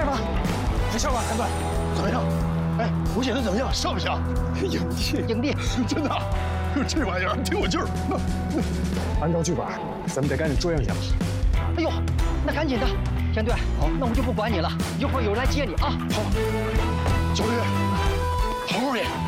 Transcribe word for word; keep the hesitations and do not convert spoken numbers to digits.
吗？ 还笑吧，韩队，怎么样？哎，我写的怎么样？像不像？影帝， 影帝， 真的，这玩意儿挺有劲儿。那那，按照剧本，咱们得赶紧追上去了。 哎呦，那赶紧的，田队，好，那我就不管你了，一会儿有人来接你啊。 好，小绿，好好演。